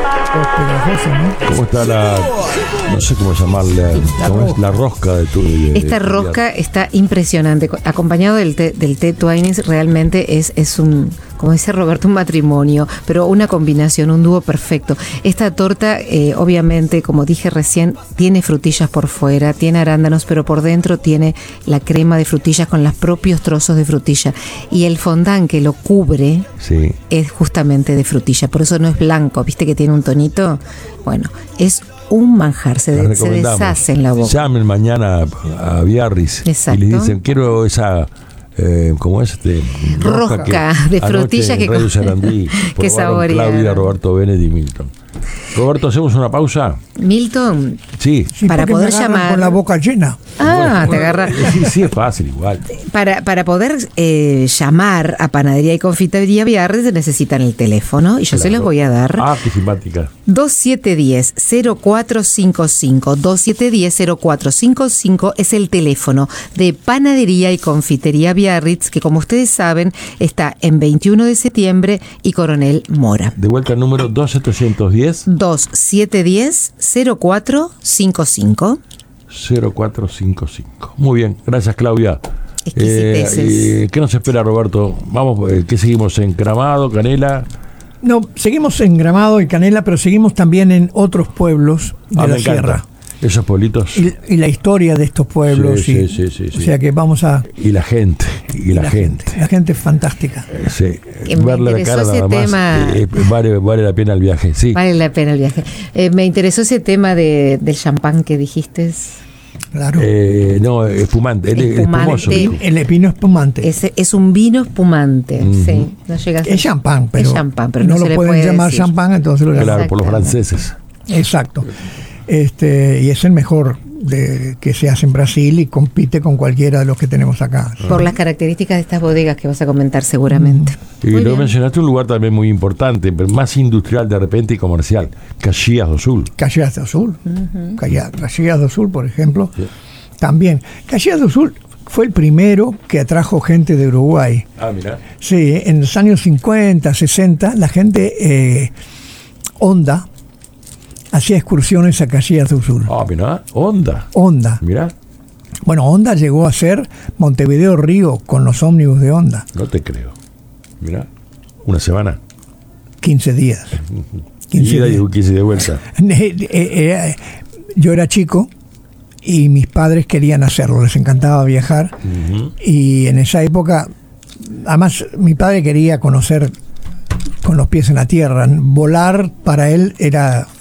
Pegajoso, ¿no? ¿Cómo está no sé cómo llamarla, es la rosca de tu... Esta rosca está impresionante, acompañado del té Twinings. Realmente es un, como dice Roberto, un matrimonio, pero una combinación, un dúo perfecto. Esta torta, obviamente, como dije recién, tiene frutillas por fuera, tiene arándanos, pero por dentro tiene la crema de frutillas con los propios trozos de frutilla, y el fondant que lo cubre es justamente de frutilla, por eso no es blanco, viste que tiene un tonito. Bueno, es un manjar, se deshace en la boca. Llamen mañana a Biarritz. Exacto. Y le dicen, quiero esa ¿cómo es? Rosca de frutillas que saborea. Claudia, Roberto Benedi, Milton. Roberto, ¿hacemos una pausa? Milton, sí, para poder llamar con la boca llena. Te agarra. Sí, es fácil igual. Para poder llamar a Panadería y Confitería Biarritz necesitan el teléfono, y yo se los voy a dar. Qué simpática. 2710-0455. 2710-0455 es el teléfono de Panadería y Confitería Biarritz, que como ustedes saben está en 21 de septiembre y Coronel Mora. De vuelta al número 2710 2710-0455. 0455. Muy bien, gracias Claudia. Exquisiteces. ¿Qué nos espera, Roberto? Vamos, ¿qué seguimos? ¿En Gramado, Canela? No, seguimos en Gramado y Canela, pero seguimos también en otros pueblos de la sierra. Esos pueblitos. Y la historia de estos pueblos. Sí. O sea que vamos a... Y la gente. La gente es fantástica. Sí. Verle la cara nada más. Vale la pena el viaje. Sí. Vale la pena el viaje. Me interesó ese tema del champán que dijiste. Claro. No, espumante. Espumoso. El vino espumante. Es un vino espumante. Sí. No llega a ser. Es champán, pero no se lo pueden llamar decir champán, entonces lo llaman. Claro, por los franceses. Exacto. Y es el mejor que se hace en Brasil y compite con cualquiera de los que tenemos acá. Por las características de estas bodegas que vas a comentar seguramente. Y lo mencionaste, un lugar también muy importante, pero más industrial de repente y comercial, Caxias do Sul. Caxias do Sul. Caxias do Sul, por ejemplo. Sí. También. Caxias do Sul fue el primero que atrajo gente de Uruguay. Mira. Sí, en los años 50, 60, la gente Honda hacía excursiones a Caxias do Sul. Mira, Honda. Mira. Bueno, Honda llegó a ser Montevideo Río con los ómnibus de Honda. No te creo. Mira, una semana. 15 días. 15 días. Y 15 de vuelta. Yo era chico y mis padres querían hacerlo, les encantaba viajar. Y en esa época, además, mi padre quería conocer con los pies en la tierra. Volar para él era